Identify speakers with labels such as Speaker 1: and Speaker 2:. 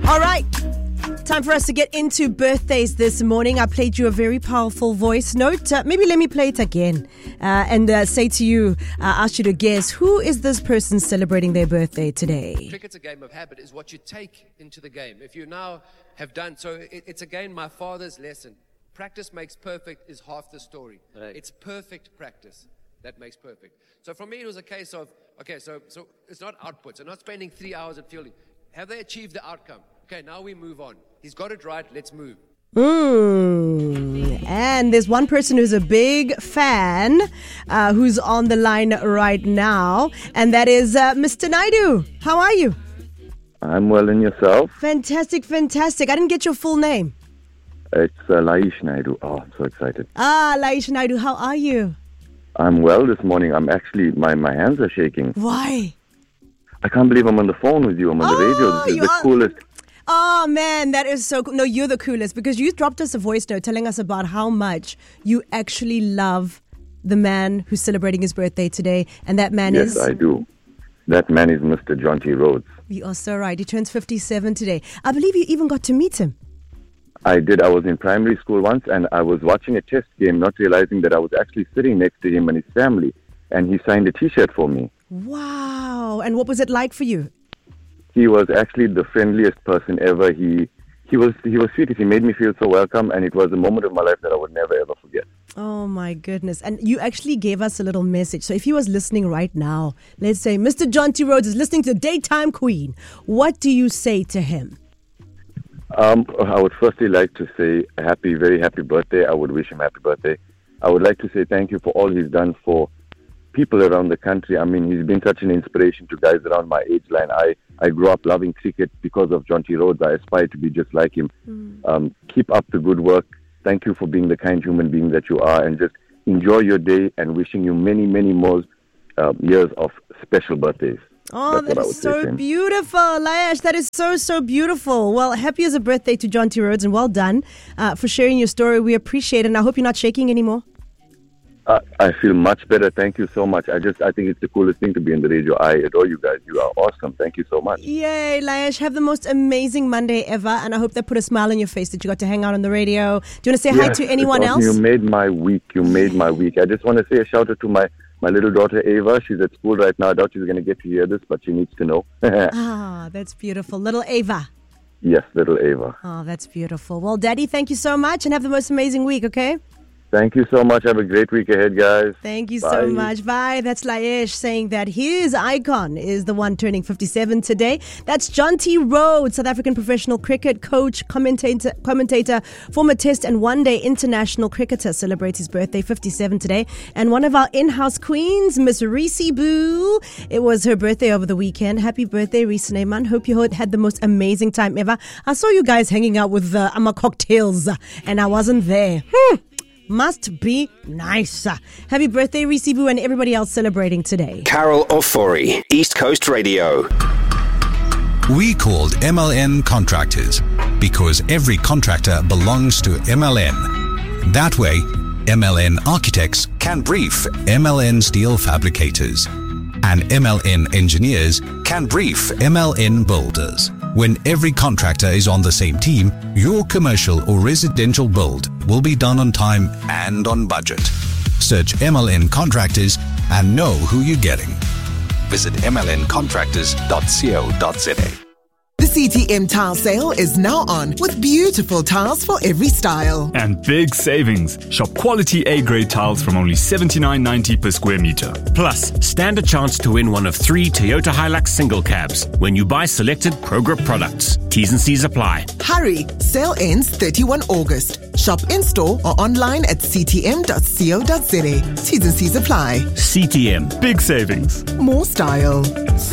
Speaker 1: All right. Time for us to get into birthdays this morning. I played you a very powerful voice note. Maybe let me play it again and say to you, ask you to guess, who is this person celebrating their birthday today?
Speaker 2: Cricket's a game of habit, is what you take into the game. If you now have done, so it's again my father's lesson. Practice makes perfect is half the story. Right. It's perfect practice that makes perfect. So for me, it was a case of, okay, so it's not outputs. I'm not spending 3 hours at fielding. Have they achieved the outcome? Okay, now we move on. He's got it right. Let's move.
Speaker 1: And there's one person who's a big fan who's on the line right now, and that is Mr. Naidu. How are you?
Speaker 3: I'm well, and yourself?
Speaker 1: Fantastic. I didn't get your full name.
Speaker 3: It's Laish Naidu. Oh, I'm so excited.
Speaker 1: Laish Naidu, how are you?
Speaker 3: I'm well this morning. I'm actually, my hands are shaking.
Speaker 1: Why?
Speaker 3: I can't believe I'm on the phone with you. I'm on the radio. This is the coolest.
Speaker 1: Oh, man, that is so cool. No, you're the coolest because you dropped us a voice note telling us about how much you actually love the man who's celebrating his birthday today. And that man is...
Speaker 3: Yes, I do. That man is Mr. Jonty Rhodes.
Speaker 1: You are so right. He turns 57 today. I believe you even got to meet him.
Speaker 3: I did. I was in primary school once and I was watching a test game, not realizing that I was actually sitting next to him and his family. And he signed a T-shirt for me.
Speaker 1: Wow. And what was it like for you?
Speaker 3: He was actually the friendliest person ever. He was sweet. He made me feel so welcome, and it was a moment of my life that I would never ever forget.
Speaker 1: Oh my goodness. And you actually gave us a little message. So if he was listening right now, let's say Mr. Jonty Rhodes is listening to Daytime Queen, what do you say to him?
Speaker 3: I would firstly like to say very happy birthday. I would wish him happy birthday. I would like to say thank you for all he's done for people around the country. I mean, he's been such an inspiration to guys around my age line. I grew up loving cricket because of Jonty Rhodes. I aspire to be just like him. Keep up the good work. Thank you for being the kind human being that you are, and just enjoy your day, and wishing you many, many more years of special birthdays.
Speaker 1: Oh, that is so beautiful, Laish. That is so beautiful. Well, happy as a birthday to Jonty Rhodes, and well done for sharing your story. We appreciate it, and I hope you're not shaking anymore.
Speaker 3: I feel much better. Thank you so much. I think it's the coolest thing to be in the radio. I adore you guys. You are awesome. Thank you so much.
Speaker 1: Yay, Laish. Have the most amazing Monday ever. And I hope that put a smile on your face that you got to hang out on the radio. Do you want to say hi to anyone else?
Speaker 3: You made my week. I just want to say a shout out to my little daughter, Ava. She's at school right now. I doubt she's going to get to hear this, but she needs to know.
Speaker 1: That's beautiful. Little Ava.
Speaker 3: Yes, little Ava.
Speaker 1: Oh, that's beautiful. Well, Daddy, thank you so much and have the most amazing week, okay?
Speaker 3: Thank you so much. Have a great week ahead, guys.
Speaker 1: Thank you so much. Bye. That's Laish saying that his icon is the one turning 57 today. That's Jonty Rhodes, South African professional cricket coach, commentator, former Test and one-day international cricketer, celebrates his birthday, 57 today. And one of our in-house queens, Miss Reese Boo. It was her birthday over the weekend. Happy birthday, Reese Neyman. Hope you had the most amazing time ever. I saw you guys hanging out with Ama cocktails and I wasn't there. Must be nice. Happy birthday, Reese Boo, and everybody else celebrating today.
Speaker 4: Carol Ofori, East Coast Radio.
Speaker 5: We called MLN Contractors because every contractor belongs to MLN. That way, MLN Architects can brief MLN Steel Fabricators, and MLN Engineers can brief MLN Builders. When every contractor is on the same team, your commercial or residential build will be done on time and on budget. Search MLN Contractors and know who you're getting. Visit mlncontractors.co.za.
Speaker 6: The CTM tile sale is now on with beautiful tiles for every style.
Speaker 7: And big savings. Shop quality A-grade tiles from only $79.90 per square meter.
Speaker 8: Plus, stand a chance to win one of 3 Toyota Hilux single cabs when you buy selected Progrip products. T's and C's apply.
Speaker 6: Hurry! Sale ends 31 August. Shop in-store or online at ctm.co.za. T's and C's apply.
Speaker 8: CTM.
Speaker 7: Big savings.
Speaker 6: More style.